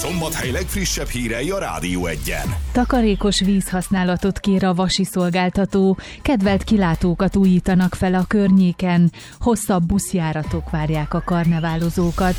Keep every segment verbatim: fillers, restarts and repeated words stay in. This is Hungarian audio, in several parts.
Szombathely legfrissebb hírei a Rádió Egyen. Takarékos vízhasználatot kér a vasi szolgáltató, kedvelt kilátókat újítanak fel a környéken, hosszabb buszjáratok várják a karneválozókat.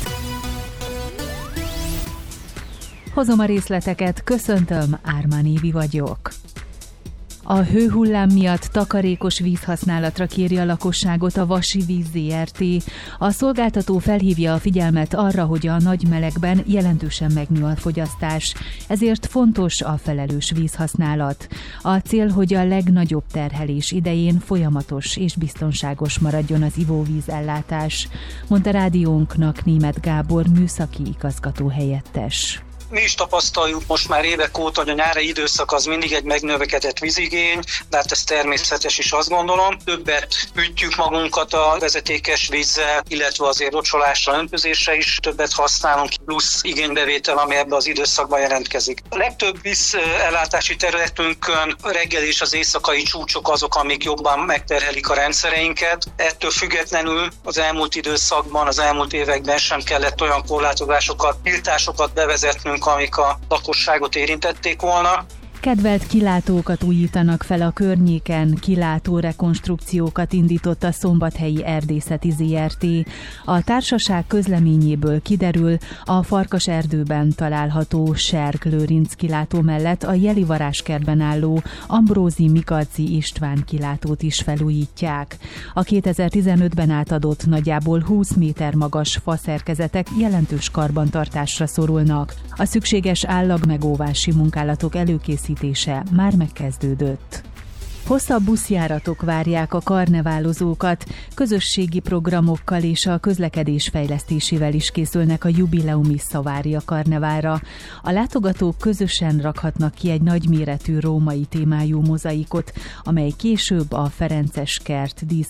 Hozom a részleteket, köszöntöm, Ármán Évi vagyok. A hőhullám miatt takarékos vízhasználatra kéri a lakosságot a Vasi Víz zé er té. A szolgáltató felhívja a figyelmet arra, hogy a nagy melegben jelentősen megnő a fogyasztás, ezért fontos a felelős vízhasználat. A cél, hogy a legnagyobb terhelés idején folyamatos és biztonságos maradjon az ivóvízellátás, mondta rádiónknak Németh Gábor műszaki igazgató helyettes. Mi is tapasztaljuk most már évek óta, hogy a nyári időszak az mindig egy megnövekedett vízigény, de hát ez természetes is, azt gondolom. Többet ütjük magunkat a vezetékes vízzel, illetve azért locsolásra, öntözésre is többet használunk, plusz igénybevétel, ami ebben az időszakban jelentkezik. A legtöbb vízellátási területünkön a reggel és az éjszakai csúcsok azok, amik jobban megterhelik a rendszereinket. Ettől függetlenül az elmúlt időszakban, az elmúlt években sem kellett olyan korlátozásokat, tiltásokat bevezetnünk, amik a lakosságot érintették volna. Kedvelt kilátókat újítanak fel a környéken, kilátó rekonstrukciókat indított a Szombathelyi Erdészeti zé er té. A társaság közleményéből kiderül, a Farkaserdőben található Serg-Lőrinc kilátó mellett a Jelivarázskertben álló Ambrózi Mikaczi István kilátót is felújítják. A kétezer-tizenötben átadott nagyjából húsz méter magas faszerkezetek jelentős karbantartásra szorulnak. A szükséges állagmegóvási munkálatok előkészítése már megkezdődött. Hosszabb buszjáratok várják a karneválozókat, közösségi programokkal és a közlekedés fejlesztésével is készülnek a jubileumi Szavária karneválra. A látogatók közösen rakhatnak ki egy nagyméretű római témájú mozaikot, amely később a Ferences kert dísz